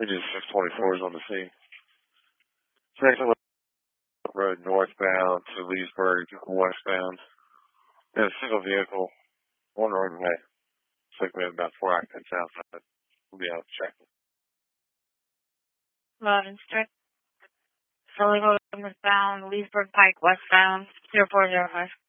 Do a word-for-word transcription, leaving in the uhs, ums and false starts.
Bridges six twenty-four is on the scene. Second road northbound to Leesburg, westbound. And a single vehicle, one roadway. Looks like we have about four occupants outside. We'll be out checking. Loading strict. Fully loaded westbound, Leesburg Pike westbound, zero four zero five.